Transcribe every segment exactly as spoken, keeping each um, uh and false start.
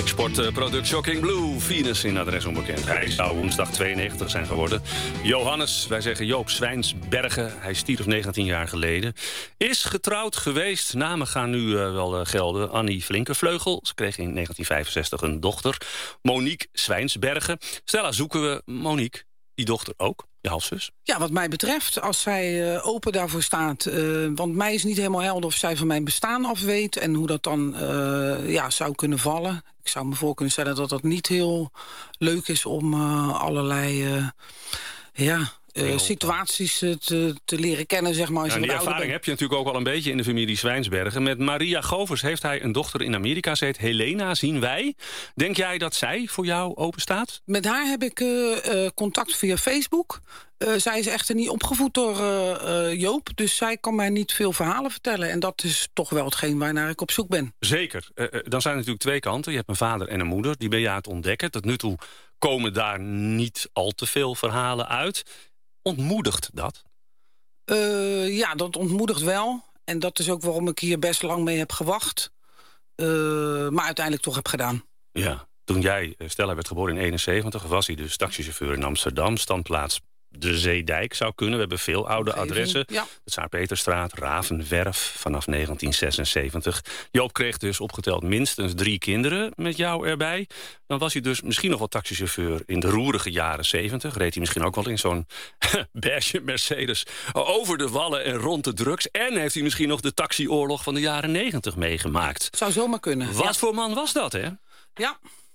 Exportproduct Shocking Blue, Venus in adres onbekend. Hij zou woensdag tweeënnegentig zijn geworden. Johannes, wij zeggen Joop Zwijnsbergen, hij stierf negentien jaar geleden. Is getrouwd geweest, namen gaan nu uh, wel uh, gelden. Annie Flinkervleugel, ze kreeg in negentien vijfenzestig een dochter. Monique Zwijnsbergen. Stella, zoeken we Monique, die dochter ook? Je halfzus? Ja, wat mij betreft, als zij uh, open daarvoor staat. Uh, want mij is niet helemaal helder of zij van mijn bestaan af weet en hoe dat dan uh, ja, zou kunnen vallen. Ik zou me voor kunnen stellen dat dat niet heel leuk is om uh, allerlei uh, ja, uh, situaties uh, te, te leren kennen, zeg maar. Als ja, je die ervaring bent. heb je natuurlijk ook al een beetje in de familie Zwijnsbergen. Met Maria Govers heeft hij een dochter in Amerika. Ze heet Helena, zien wij. Denk jij dat zij voor jou open staat? Met haar heb ik uh, uh, contact via Facebook. Uh, zij is echter niet opgevoed door uh, uh, Joop, dus zij kan mij niet veel verhalen vertellen. En dat is toch wel hetgeen waarnaar ik op zoek ben. Zeker. Uh, dan zijn er natuurlijk twee kanten. Je hebt een vader en een moeder. Die ben je aan het ontdekken. Tot nu toe komen daar niet al te veel verhalen uit. Ontmoedigt dat? Uh, ja, dat ontmoedigt wel. En dat is ook waarom ik hier best lang mee heb gewacht. Uh, maar uiteindelijk toch heb gedaan. Ja, toen jij, Stella, werd geboren in eenenzeventig... was hij dus taxichauffeur in Amsterdam, standplaats De Zeedijk zou kunnen. We hebben veel oude adressen. Ja. De Tsaar-Peterstraat, Ravenwerf, vanaf negentien zesenzeventig. Joop kreeg dus opgeteld minstens drie kinderen met jou erbij. Dan was hij dus misschien nog wel taxichauffeur in de roerige jaren zeventig. Reed hij misschien ook wel in zo'n beige Mercedes over de wallen en rond de drugs. En heeft hij misschien nog de taxioorlog van de jaren negentig meegemaakt. Zou zomaar kunnen. Wat ja. voor man was dat, hè? Ja.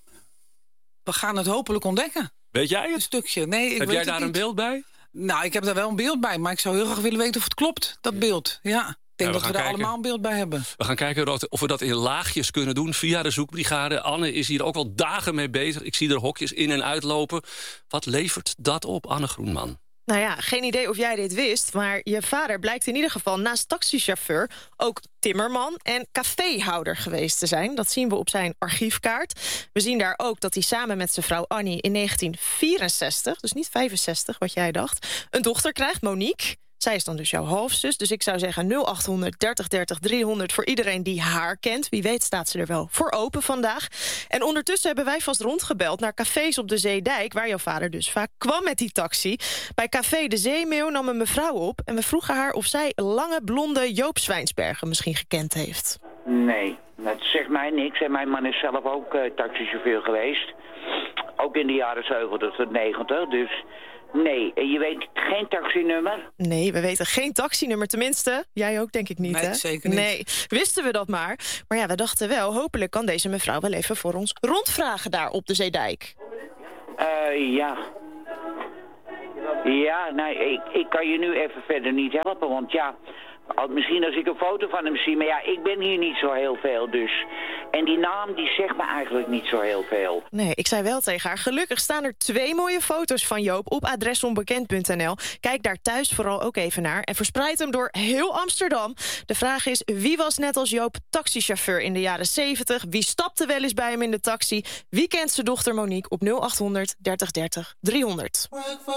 We gaan het hopelijk ontdekken. Weet jij het? Een stukje. Nee, ik heb weet jij daar niet. een beeld bij? Nou, ik heb daar wel een beeld bij. Maar ik zou heel graag willen weten of het klopt, dat beeld. Ja, ik denk ja, we dat we daar kijken. allemaal een beeld bij hebben. We gaan kijken of we dat in laagjes kunnen doen via de zoekbrigade. Anne is hier ook al dagen mee bezig. Ik zie er hokjes in en uitlopen. Wat levert dat op, Anne Groenman? Nou ja, geen idee of jij dit wist, maar je vader blijkt in ieder geval naast taxichauffeur ook timmerman en caféhouder geweest te zijn. Dat zien we op zijn archiefkaart. We zien daar ook dat hij samen met zijn vrouw Annie in negentien vierenzestig, dus niet vijfenzestig wat jij dacht, een dochter krijgt, Monique. Zij is dan dus jouw halfzus, dus ik zou zeggen nul achthonderd dertig dertig driehonderd voor iedereen die haar kent. Wie weet staat ze er wel voor open vandaag. En ondertussen hebben wij vast rondgebeld naar cafés op de Zeedijk, waar jouw vader dus vaak kwam met die taxi. Bij Café de Zeemeeuw nam een mevrouw op en we vroegen haar of zij lange blonde Joop Zwijnsbergen misschien gekend heeft. Nee, dat zegt mij niks. En mijn man is zelf ook uh, taxichauffeur geweest. Ook in de jaren zeventig tot negentig, dus... Nee, je weet geen taxinummer? Nee, we weten geen taxinummer, tenminste. Jij ook, denk ik niet, nee, hè? Zeker niet. Nee, wisten we dat maar. Maar ja, we dachten wel, hopelijk kan deze mevrouw wel even voor ons rondvragen daar op de Zeedijk. Eh, uh, ja. Ja, nee, ik, ik kan je nu even verder niet helpen, want ja... Misschien als ik een foto van hem zie, maar ja, ik ben hier niet zo heel veel dus. En die naam, die zegt me eigenlijk niet zo heel veel. Nee, ik zei wel tegen haar, gelukkig staan er twee mooie foto's van Joop op adresonbekend punt n l. Kijk daar thuis vooral ook even naar en verspreid hem door heel Amsterdam. De vraag is, wie was net als Joop taxichauffeur in de jaren zeventig? Wie stapte wel eens bij hem in de taxi? Wie kent zijn dochter Monique op nul achthonderd dertig dertig driehonderd?